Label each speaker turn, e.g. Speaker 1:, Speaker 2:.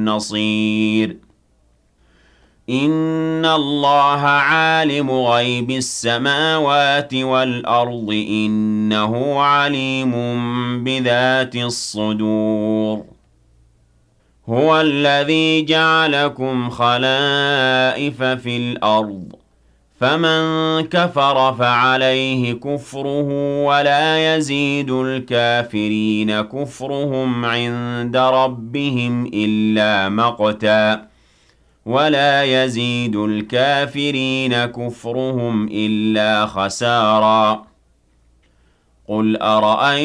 Speaker 1: نصير إن الله عالم غيب السماوات والأرض إنه عليم بذات الصدور هو الذي جعلكم خلائف في الأرض فمن كفر فعليه كفره ولا يزيد الكافرين كفرهم عند ربهم إلا مقتا ولا يزيد الكافرين كفرهم إلا خسارا قل أرأيتم